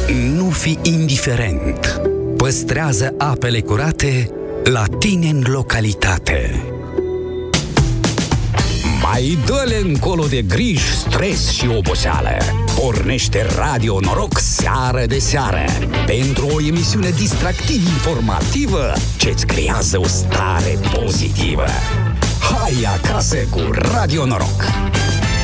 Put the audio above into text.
Nu fi indiferent. Păstrează apele curate la tine în localitate. Mai dă-le încolo de griji, stres și oboseală. Pornește Radio Noroc seară de seară pentru o emisiune distractiv-informativă ce-ți creează o stare pozitivă. Hai acasă cu Radio Noroc!